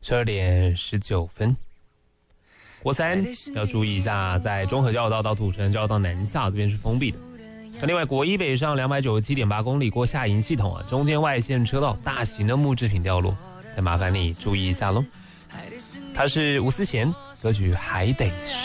12点19分。国三要注意一下，在中和交流道到土城交流道南下这边是封闭的。另外，国一北上297.8公里过下营系统中间外线车道大型的木制品掉落，再麻烦你注意一下咯。它是吴思贤歌曲《还得